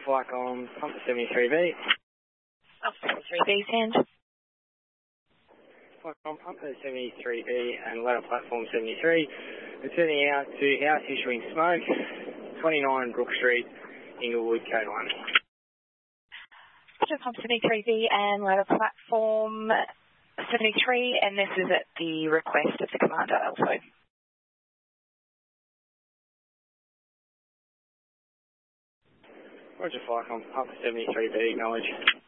Flycom, pump 73B. Pump 73B, send. Flycom, pump 73B and ladder platform 73. Returning out to house issuing smoke, 29 Brook Street, Inglewood, Code 1. Roger, pump 73B and ladder platform 73, and this is at the request of the commander also. Roger, Flycom, pump 73B, acknowledge.